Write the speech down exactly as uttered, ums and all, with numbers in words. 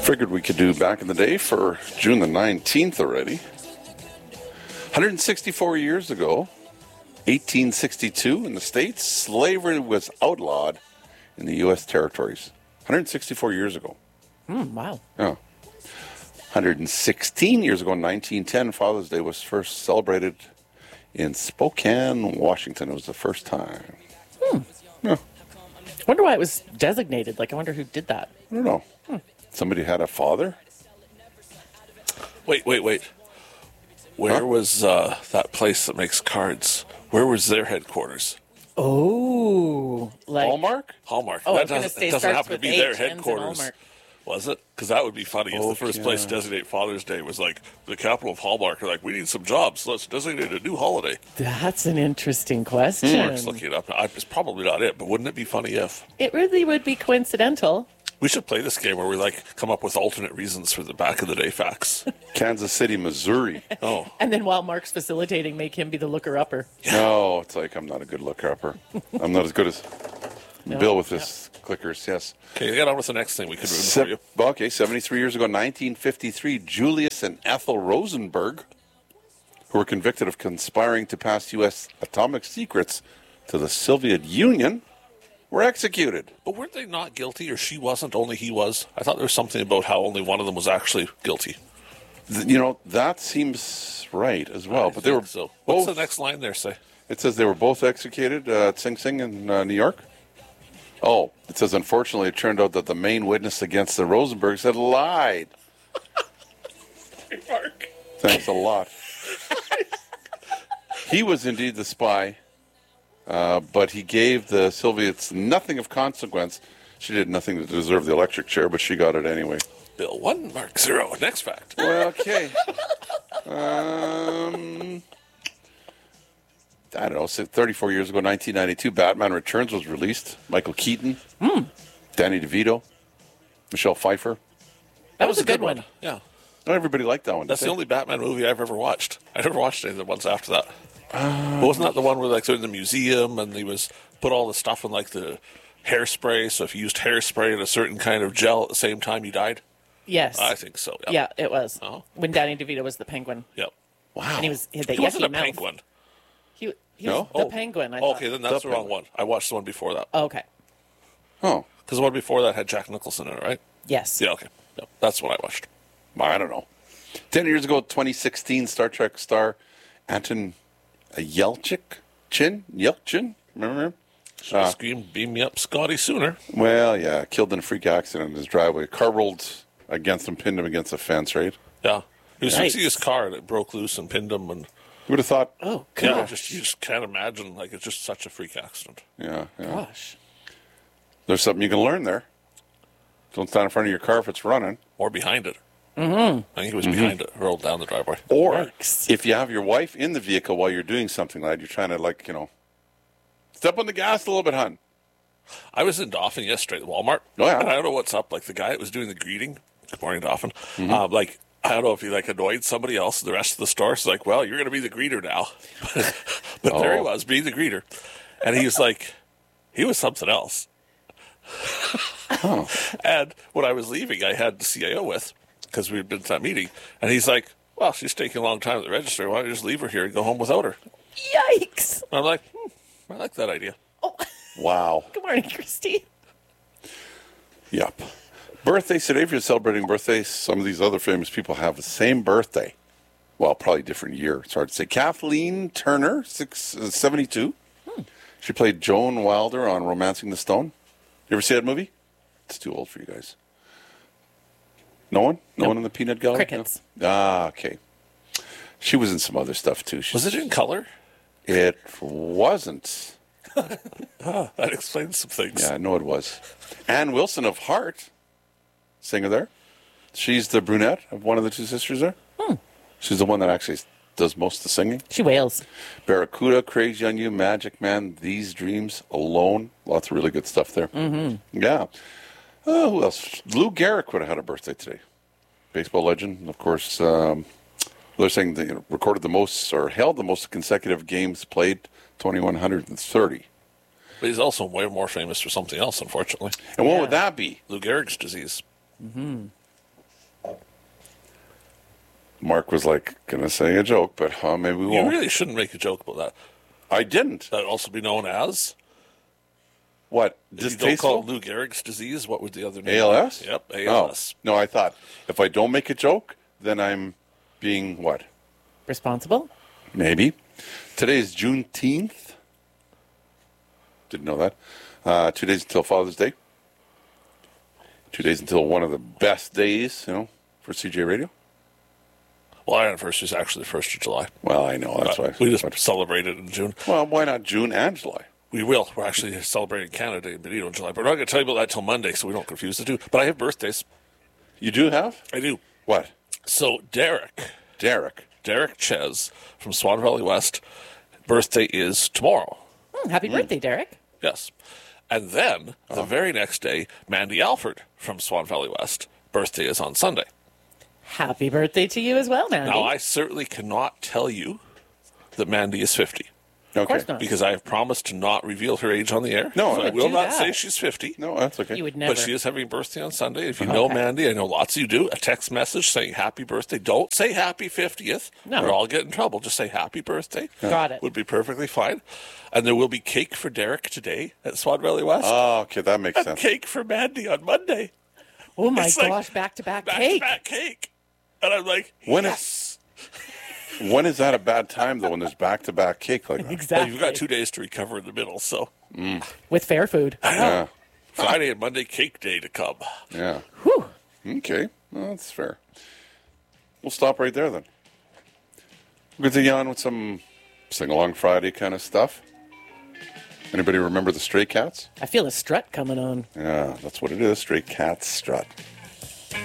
Figured we could do back in the day for June the nineteenth already. one hundred sixty-four years ago, eighteen sixty-two in the States, slavery was outlawed in the U S territories. one hundred sixty-four years ago. Mm, wow. Yeah. one hundred sixteen years ago, in nineteen ten, Father's Day was first celebrated in Spokane, Washington. It was the first time. Hmm. Yeah. I wonder why it was designated. Like, I wonder who did that. I don't know. Hmm. Somebody had a father? Wait, wait, wait. Where huh? was uh, that place that makes cards? Where was their headquarters? Oh, like Hallmark? Hallmark. Oh, that I was doesn't, say, doesn't happen to be their H, headquarters. Was it? Because that would be funny if oh, the first yeah. place to designate Father's Day was like the capital of Hallmark. They're like, we need some jobs, so let's designate a new holiday. That's an interesting question. Hallmark's looking it up. I, it's probably not it, but wouldn't it be funny if? It really would be coincidental. We should play this game where we like come up with alternate reasons for the back of the day facts. Kansas City, Missouri. Oh. And then while Mark's facilitating, make him be the looker-upper. No, it's like I'm not a good looker-upper. I'm not as good as no. Bill with his no. clickers, yes. Okay, get on with the next thing we could ruin Se- for you. Okay, seventy-three years ago, nineteen fifty-three, Julius and Ethel Rosenberg, who were convicted of conspiring to pass U S atomic secrets to the Soviet Union, were executed. But weren't they not guilty, or she wasn't, only he was? I thought there was something about how only one of them was actually guilty. You know, that seems right as well. I but they were so. both, What's the next line there say? It says they were both executed uh, at Sing Sing in uh, New York. Oh, it says, unfortunately, it turned out that the main witness against the Rosenbergs had lied. Hey, Mark. Thanks a lot. He was indeed the spy, uh, but he gave the Soviets nothing of consequence. She did nothing to deserve the electric chair, but she got it anyway. Bill one, Mark zero. Next fact. Well, okay. um... I don't know, thirty-four years ago, nineteen ninety-two, Batman Returns was released. Michael Keaton, mm. Danny DeVito, Michelle Pfeiffer. That, that was, was a good one. one. Yeah. Not everybody liked that one. That's the they? only Batman movie I've ever watched. I never watched any of the ones after that. Uh, but wasn't that the one where like they're in the museum and he was put all the stuff in like the hairspray, so if you used hairspray and a certain kind of gel at the same time you died? Yes. I think so. Yep. Yeah, it was. Uh-huh. When Danny DeVito was the penguin. Yep. Wow. And he was he had the he wasn't yucky a mouth. penguin. He, he no? was the oh. penguin, I oh, thought. Okay, then that's the the wrong penguin. one. I watched the one before that. Oh, okay. Oh. Because the one before that had Jack Nicholson in it, right? Yes. Yeah, okay. Yep. That's what I watched. I don't know. Ten years ago, twenty sixteen, Star Trek star Anton Yelchin? Chin? Yelchin? Remember him? Should have uh, screamed, beam me up, Scotty, sooner. Well, yeah, killed in a freak accident in his driveway. A car rolled against him, pinned him against a fence, right? Yeah. He was Nice. fixing his car and it broke loose and pinned him. And You would have thought, Oh, yeah, gosh. just, you just can't imagine. Like, it's just such a freak accident. yeah, yeah. Gosh. There's something you can learn there. Don't stand in front of your car if it's running. Or behind it. Mm-hmm. I think he was behind it, rolled down the driveway. Or Yikes. if you have your wife in the vehicle while you're doing something like that, you're trying to, like, you know, step on the gas a little bit, hon. I was in Dauphin yesterday at Walmart. Oh, yeah. And I don't know what's up. Like, the guy that was doing the greeting, good morning, Dauphin, Mm-hmm. um, like, I don't know if he, like, annoyed somebody else in the rest of the store. So, like, well, you're going to be the greeter now. But Oh. there he was, being the greeter. And he was like, he was something else. Oh. And when I was leaving, I had the C I O with, because we had been to that meeting. And he's like, well, she's taking a long time at the register. Why don't you just leave her here and go home without her? Yikes. And I'm like, hmm, I like that idea. Oh. Wow. Good morning, Christy. Yep. Birthdays today, if you're celebrating birthdays, some of these other famous people have the same birthday. Well, probably different year. It's hard to say. Kathleen Turner, six, uh, seventy-two. Hmm. She played Joan Wilder on Romancing the Stone. You ever see that movie? It's too old for you guys. No one? No Nope. one in the peanut gallery? Crickets. No? Ah, okay. She was in some other stuff, too. She's, Was it in color? It wasn't. Ah, that explains some things. Yeah, I know it was. Ann Wilson of Heart, singer there. She's the brunette of one of the two sisters there. Hmm. She's the one that actually does most of the singing. She wails. Barracuda, Crazy on You, Magic Man, These Dreams, Alone. Lots of really good stuff there. Mm-hmm. Yeah. Oh, who else? Lou Gehrig would have had a birthday today. Baseball legend, of course. Um, they're saying they recorded the most or held the most consecutive games played, two thousand one hundred thirty. But he's also way more famous for something else, unfortunately. And what Yeah. would that be? Lou Gehrig's disease. Mm-hmm. Mark was like, gonna say a joke, but uh, maybe we You won't. really shouldn't make a joke about that. I didn't. That would also be known as. What? If you don't Distasteful? call it Lou Gehrig's disease, what would the other name A L S? be? Yep, A Oh. L S. No, I thought if I don't make a joke, then I'm being what? Responsible? Maybe. Today is Juneteenth. Didn't know that. Uh, two days until Father's Day. Two days until one of the best days, you know, for C J Radio. Well, our anniversary is actually the first of July. Well, I know that's why. But we just celebrated in June. Well, why not June and July? We will. We're actually celebrating Canada Day in Benito in July. But we're not going to tell you about that till Monday, so we don't confuse the two. But I have birthdays. You do have I do. what? So Derek, Derek. Derek Ches from Swan Valley West, birthday is tomorrow. Hmm, happy birthday, Derek. Yes. And then the very next day, Mandy Alford from Swan Valley West, birthday is on Sunday. Happy birthday to you as well, Mandy. Now, I certainly cannot tell you that Mandy is fifty Okay. Of course not. because I have promised to not reveal her age on the air. No, so I I will do not that. say she's fifty. No, that's okay. You would never. But she is having a birthday on Sunday. If you know Okay. Mandy, I know lots of you do, a text message saying happy birthday. Don't say happy fiftieth. No. Or I'll get in trouble. Just say happy birthday. Got it. Would be perfectly fine. And there will be cake for Derek today at Swan Valley West. Oh, okay, that makes and sense. cake for Mandy on Monday. Oh my It's like gosh, back to back Back cake. to back cake. And I'm like, When is- yes. When is that a bad time though? When there's back-to-back cake like that? Well, Exactly. you've got two days to recover in the middle. So With fair food. Yeah, Friday and Monday cake day to come. yeah. Whew. Okay, well, that's fair. We'll stop right there then. We'll continue on with some sing-along Friday kind of stuff. Anybody remember the Stray Cats? I feel a strut coming on. Yeah, that's what it is. Stray Cats strut.